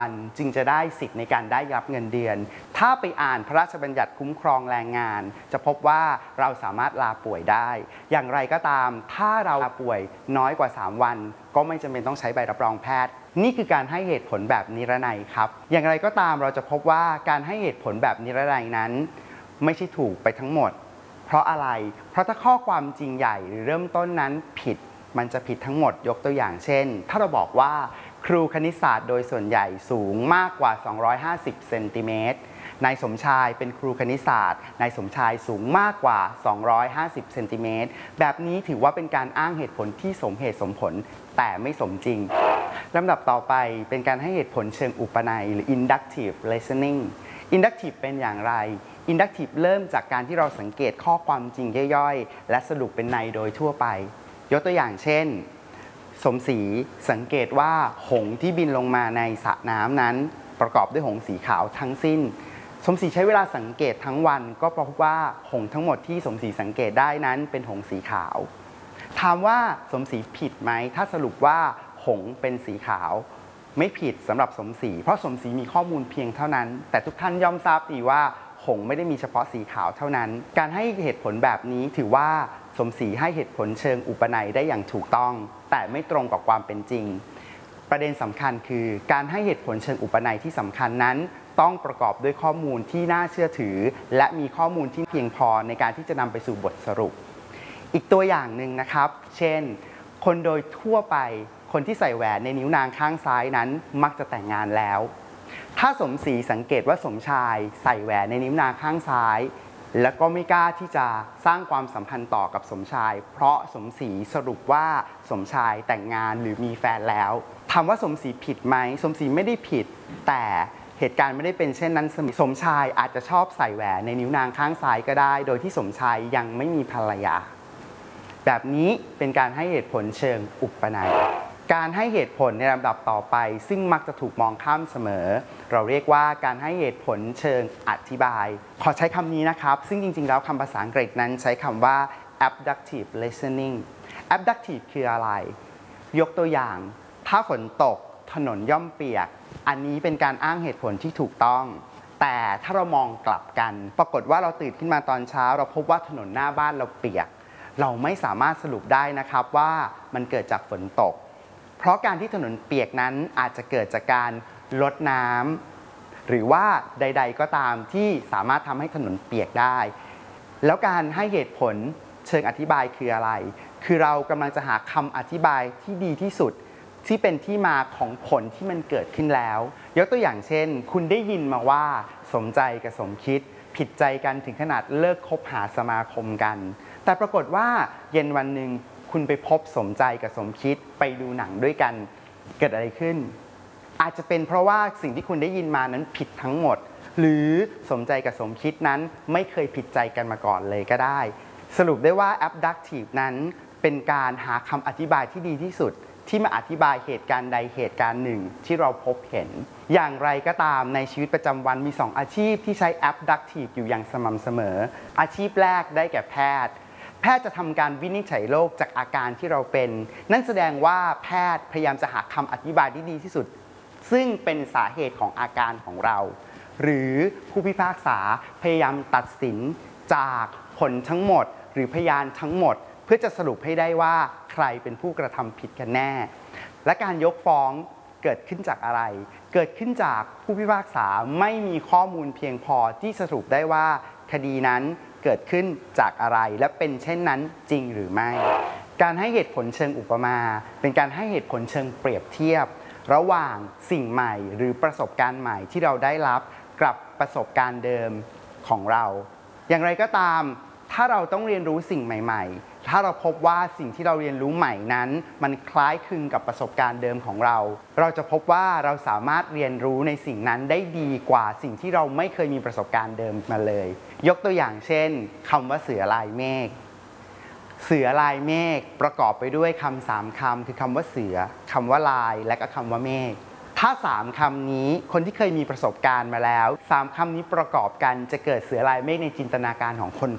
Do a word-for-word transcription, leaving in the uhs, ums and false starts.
จึงจะได้สิทธิ์ในการได้รับเงินเดือนถ้าไปอ่านพระราชบัญญัติคุ้มครองแรงงานจะพบว่าเราสามารถลาป่วยได้อย่างไรก็ตามถ้าเราลาป่วยน้อยกว่าสามวันก็ไม่จำเป็นต้องใช้ใบรับรองแพทย์นี่คือการให้เหตุผลแบบนิรนัยครับอย่างไรก็ตามเราจะพบว่าการให้เหตุผลแบบนิรนัยนั้นไม่ใช่ถูกไปทั้งหมดเพราะอะไรเพราะถ้าข้อความจริงใหญ่หรือเริ่มต้นนั้นผิดมันจะผิดทั้งหมดยกตัวอย่างเช่นถ้าเราบอกว่าครูคณิตศาสตร์โดยส่วนใหญ่สูงมากกว่าสองร้อยห้าสิบเซนติเมตรนายสมชายเป็นครูคณิตศาสตร์นายสมชายสูงมากกว่าสองร้อยห้าสิบเซนติเมตรแบบนี้ถือว่าเป็นการอ้างเหตุผลที่สมเหตุสมผลแต่ไม่สมจริงลำดับต่อไปเป็นการให้เหตุผลเชิงอุปนัยหรือ inductive reasoning inductive เป็นอย่างไร inductive เริ่มจากการที่เราสังเกตข้อความจริงย่อยๆและสรุปเป็นในโดยทั่วไปยกตัวอย่างเช่นสมศรีสังเกตว่าหงส์ที่บินลงมาในสระน้ำนั้นประกอบด้วยหงส์สีขาวทั้งสิ้นสมศรีใช้เวลาสังเกตทั้งวันก็พบว่าหงส์ทั้งหมดที่สมศรีสังเกตได้นั้นเป็นหงส์สีขาวถามว่าสมศรีผิดไหมถ้าสรุปว่าหงส์เป็นสีขาวไม่ผิดสำหรับสมศรีเพราะสมศรีมีข้อมูลเพียงเท่านั้นแต่ทุกท่านย่อมทราบดีว่าหงส์ไม่ได้มีเฉพาะสีขาวเท่านั้นการให้เหตุผลแบบนี้ถือว่าสมศรีให้เหตุผลเชิงอุปนัยได้อย่างถูกต้องแต่ไม่ตรงกับความเป็นจริงประเด็นสำคัญคือการให้เหตุผลเชิงอุปนัยที่สำคัญนั้นต้องประกอบด้วยข้อมูลที่น่าเชื่อถือและมีข้อมูลที่เพียงพอในการที่จะนำไปสู่บทสรุปอีกตัวอย่างหนึ่งนะครับเช่นคนโดยทั่วไปคนที่ใส่แหวนในนิ้วนางข้างซ้ายนั้นมักจะแต่งงานแล้วถ้าสมศรีสังเกตว่าสมชายใส่แหวนในนิ้วนางข้างซ้ายแล้วก็ไม่กล้าที่จะสร้างความสัมพันธ์ต่อกับสมชายเพราะสมศรีสรุปว่าสมชายแต่งงานหรือมีแฟนแล้วถามว่าสมศรีผิดไหมสมศรีไม่ได้ผิดแต่เหตุการณ์ไม่ได้เป็นเช่นนั้นสมชายอาจจะชอบใส่แหวนในนิ้วนางข้างซ้ายก็ได้โดยที่สมชายยังไม่มีภรรยาแบบนี้เป็นการให้เหตุผลเชิงอุปนัยการให้เหตุผลในลำดับต่อไปซึ่งมักจะถูกมองข้ามเสมอเราเรียกว่าการให้เหตุผลเชิงอธิบายขอใช้คำนี้นะครับซึ่งจริงๆแล้วคำภาษาอังกฤษนั้นใช้คำว่า abductive reasoning abductive คืออะไรยกตัวอย่างถ้าฝนตกถนนย่อมเปียกอันนี้เป็นการอ้างเหตุผลที่ถูกต้องแต่ถ้าเรามองกลับกันปรากฏว่าเราตื่นขึ้นมาตอนเช้าเราพบว่าถนนหน้าบ้านเราเปียกเราไม่สามารถสรุปได้นะครับว่ามันเกิดจากฝนตกเพราะการที่ถนนเปียกนั้นอาจจะเกิดจากการลดน้ำหรือว่าใดๆก็ตามที่สามารถทำให้ถนนเปียกได้แล้วการให้เหตุผลเชิงอธิบายคืออะไรคือเรากำลังจะหาคำอธิบายที่ดีที่สุดที่เป็นที่มาของผลที่มันเกิดขึ้นแล้วยกตัวอย่างเช่นคุณได้ยินมาว่าสมใจกับสมคิดผิดใจกันถึงขนาดเลิกคบหาสมาคมกันแต่ปรากฏว่าเย็นวันหนึ่งคุณไปพบสมใจกับสมคิดไปดูหนังด้วยกันเกิดอะไรขึ้นอาจจะเป็นเพราะว่าสิ่งที่คุณได้ยินมานั้นผิดทั้งหมดหรือสมใจกับสมคิดนั้นไม่เคยผิดใจกันมาก่อนเลยก็ได้สรุปได้ว่า abductive นั้นเป็นการหาคำอธิบายที่ดีที่สุดที่มาอธิบายเหตุการณ์ใดเหตุการณ์หนึ่งที่เราพบเห็นอย่างไรก็ตามในชีวิตประจำวันมีสองอาชีพที่ใช้ abductive อยู่อย่างสม่ำเสมออาชีพแรกได้แก่แพทย์แพทย์จะทำการวินิจฉัยโรคจากอาการที่เราเป็นนั่นแสดงว่าแพทย์พยายามจะหาคำอธิบายที่ดีที่สุดซึ่งเป็นสาเหตุของอาการของเราหรือผู้พิพากษาพยายามตัดสินจากผลทั้งหมดหรือพยานทั้งหมดเพื่อจะสรุปให้ได้ว่าใครเป็นผู้กระทำผิดกันแน่และการยกฟ้องเกิดขึ้นจากอะไรเกิดขึ้นจากผู้พิพากษาไม่มีข้อมูลเพียงพอที่สรุปได้ว่าคดีนั้นเกิดขึ้นจากอะไรและเป็นเช่นนั้นจริงหรือไม่การให้เหตุผลเชิงอุปมาเป็นการให้เหตุผลเชิงเปรียบเทียบระหว่างสิ่งใหม่หรือประสบการณ์ใหม่ที่เราได้รับกับประสบการณ์เดิมของเราอย่างไรก็ตามถ้าเราต้องเรียนรู้สิ่งใหม่ๆถ้าเราพบว่าสิ่งที่เราเรียนรู้ใหม่นั้นมันคล้ายคลึงกับประสบการณ์เดิมของเราเราจะพบว่าเราสามารถเรียนรู้ในสิ่งนั้นได้ดีกว่าสิ่งที่เราไม่เคยมีประสบการณ์เดิมมาเลยยกตัวอย่างเช่นคำว่าเสือลายเมฆเสือลายเมฆประกอบไปด้วยคำสามคำคือคำว่าเสือคำว่าลายและก็คำว่าเมฆถ้าสามคำนี้คนที่เคยมีประสบการณ์มาแล้วสามคำนี้ประกอบกันจะเกิดเสือลายเมฆในจินตนาการของคน